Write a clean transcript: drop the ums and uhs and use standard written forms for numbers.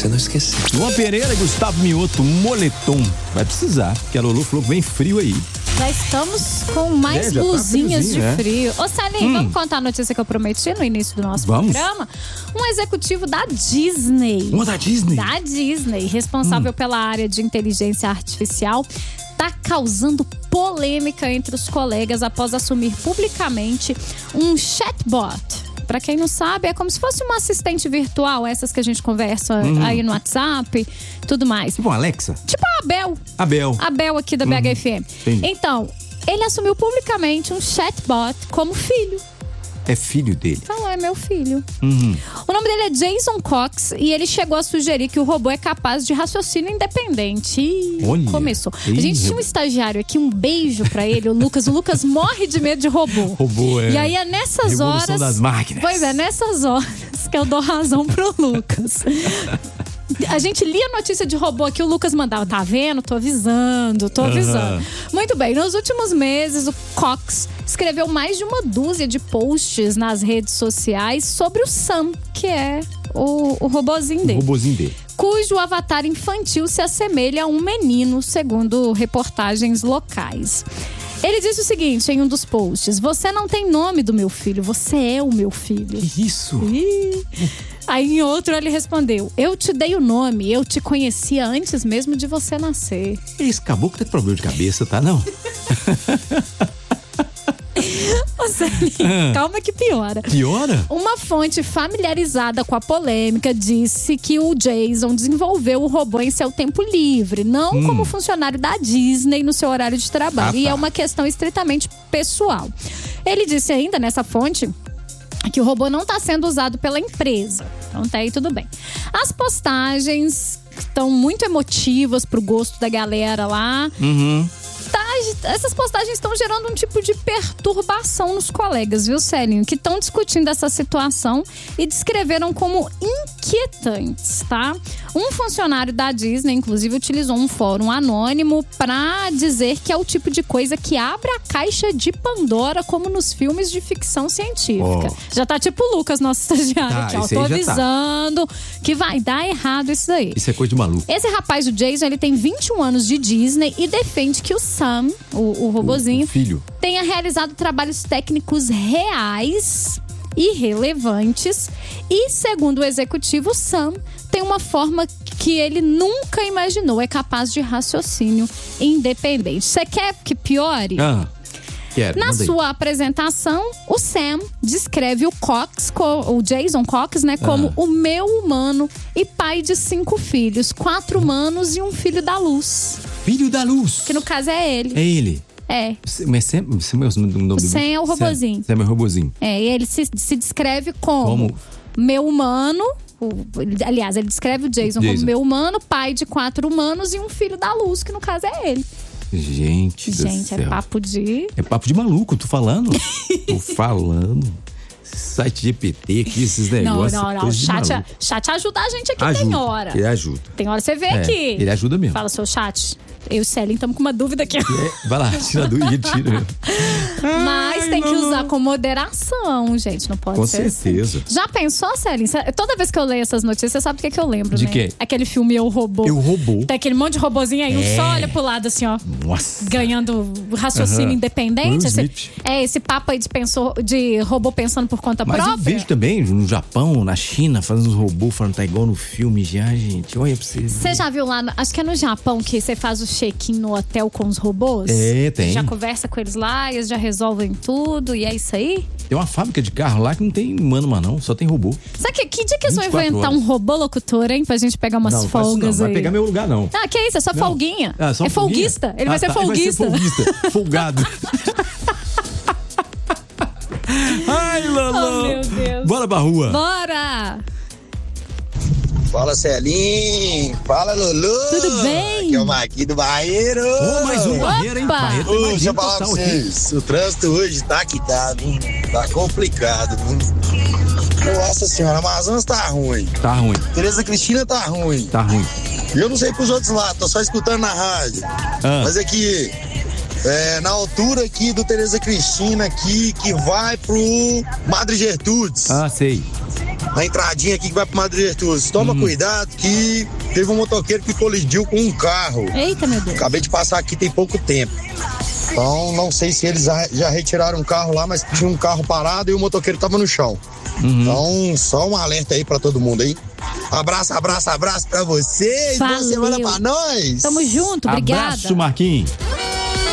você não esquecer. Luan Pereira e Gustavo Mioto, moletom. Vai precisar, porque a Lulu falou que vem frio aí. Já estamos com mais blusinhas de frio. Ô, Celinho, vamos contar a notícia que eu prometi no início do nosso programa? Um executivo da Disney. Da Disney? Da Disney, responsável pela área de inteligência artificial, tá causando polêmica entre os colegas após assumir publicamente um chatbot. Pra quem não sabe, é como se fosse uma assistente virtual, essas que a gente conversa aí no WhatsApp, tudo mais. Tipo uma Alexa? Tipo a Abel aqui da BHFM. Então, ele assumiu publicamente um chatbot como filho. É filho dele? Falou, é meu filho. O nome dele é Jason Cox e ele chegou a sugerir que o robô é capaz de raciocínio independente. Olha. Começou. A gente tinha um estagiário aqui, um beijo pra ele, o Lucas. O Lucas morre de medo de robô. Robô, é. E aí é nessas horas... das máquinas. Pois é, nessas horas que eu dou razão pro Lucas. A gente lia notícia de robô que o Lucas mandava. Tá vendo? Tô avisando. Muito bem, nos últimos meses o Cox escreveu mais de uma dúzia de posts nas redes sociais sobre o Sam, que é o robozinho dele. O robozinho dele. Cujo avatar infantil se assemelha a um menino, segundo reportagens locais. Ele disse o seguinte em um dos posts: você não tem nome do meu filho, você é o meu filho. Que isso? Aí em outro ele respondeu: eu te dei o nome, eu te conhecia antes mesmo de você nascer. Esse caboclo tem problema de cabeça, tá não? Calma que piora. Piora? Uma fonte familiarizada com a polêmica disse que o Jason desenvolveu o robô em seu tempo livre, não como funcionário da Disney no seu horário de trabalho. E é uma questão estritamente pessoal. Ele disse ainda nessa fonte que o robô não está sendo usado pela empresa. Então tá aí tudo bem. As postagens estão muito emotivas pro gosto da galera lá. Essas postagens estão gerando um tipo de perturbação nos colegas, viu, Celinho? Que estão discutindo essa situação e descreveram como inquietantes, tá? Um funcionário da Disney, inclusive, utilizou um fórum anônimo pra dizer que é o tipo de coisa que abre a caixa de Pandora, como nos filmes de ficção científica. Já tá tipo o Lucas, nosso estagiário aqui, ó. Tô avisando que vai dar errado isso daí. Isso é coisa de maluco. Esse rapaz, o Jason, ele tem 21 anos de Disney e defende que o Sam, o robozinho, o filho, tenha realizado trabalhos técnicos reais e relevantes. E, segundo o executivo, o Sam tem uma forma que ele nunca imaginou. É capaz de raciocínio independente. Você quer que piore? Quero, na sua apresentação, o Sam descreve o Jason Cox, né, como o meu humano e pai de 5 filhos, 4 humanos e um filho da luz. Filho da luz? Que no caso é ele. É ele? É. Mas Sam é o robozinho. Sam é o robozinho. É, e ele se descreve como meu humano. Aliás, ele descreve o Jason como meu humano, pai de 4 humanos e um filho da luz, que no caso é ele. Gente do céu. É papo de... É papo de maluco, tô falando. Site GPT aqui, esses negócios. Não. Chat ajuda a gente aqui, tem hora. Ele ajuda. Tem hora você vê aqui. Ele ajuda mesmo. Fala, seu chat. Eu e o Celinho estamos com uma dúvida aqui. Vai lá, tira a dúvida, tira mesmo. Mas tem que usar com moderação, gente. Não pode ser. Com certeza. Assim. Já pensou, Celinho? Toda vez que eu leio essas notícias, você sabe do que eu lembro, de né? quê? Aquele filme Eu, Robô. Eu, Robô. Tem aquele monte de robozinho aí, um só olha pro lado assim, ó. Nossa. Ganhando raciocínio independente. Esse papo aí de robô pensando por conta própria. Mas eu vejo também no Japão, na China, fazendo os robôs falando tá igual no filme já, gente. Olha pra vocês. Você já viu lá, acho que é no Japão, que você faz o check-in no hotel com os robôs? Tem. Já conversa com eles lá, eles já resolvem tudo e é isso aí? Tem uma fábrica de carro lá que não tem humano mais não, só tem robô. Sabe que dia que eles vão inventar um robô locutor, hein? Pra gente pegar umas folgas aí. Não vai pegar meu lugar, não. Que é isso? É só folguinha. Só é folguista. Ele vai ser folguista. Ele vai ser folguista. Folgado. Ai, Lolo. Oh, meu Deus. Bora pra rua. Bora. Fala, Celinho. Fala, Lulu. Tudo bem? Aqui é o Marquinhos do Barreiro. Mais um Barreiro, hein? Barreiro tem deixa eu falar pra vocês. O trânsito hoje tá que tá, hein? Tá complicado, viu? Nossa senhora, Amazonas tá ruim. Tá ruim. Tereza Cristina tá ruim. Tá ruim. Eu não sei pros outros lá, tô só escutando na rádio. Mas aqui, na altura aqui do Tereza Cristina aqui, que vai pro Madre Gertrudes. Sei. na entradinha aqui que vai pro Madre Arthur. Toma cuidado que teve um motoqueiro que colidiu com um carro. Eita, meu Deus. Acabei de passar aqui tem pouco tempo. Então, não sei se eles já retiraram o carro lá, mas tinha um carro parado e o motoqueiro tava no chão. Então, só um alerta aí pra todo mundo aí. Abraço pra vocês. Valeu. Boa semana pra nós. Tamo junto, obrigada. Abraço, Marquinhos.